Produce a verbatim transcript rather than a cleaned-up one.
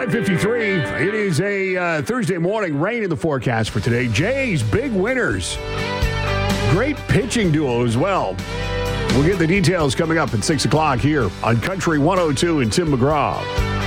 fifty-three. It is a uh, Thursday morning. Rain in the forecast for today. Jays, big winners. Great pitching duo as well. We'll get the details coming up at six o'clock here on Country one oh two and Tim McGraw.